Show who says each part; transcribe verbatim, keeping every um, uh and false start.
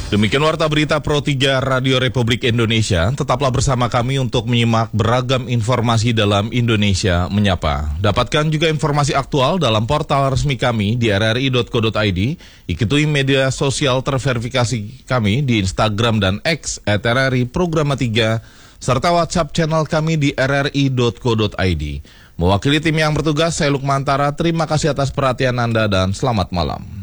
Speaker 1: Demikian Warta Berita Pro tiga Radio Republik Indonesia. Tetaplah bersama kami untuk menyimak beragam informasi dalam Indonesia Menyapa. Dapatkan juga informasi aktual dalam portal resmi kami di r r i dot co dot i d. Ikuti media sosial terverifikasi kami di Instagram dan X at r r i programa tiga, serta WhatsApp channel kami di r r i dot co dot i d. Mewakili tim yang bertugas, saya Lukman Tara. Terima kasih atas perhatian Anda dan selamat malam.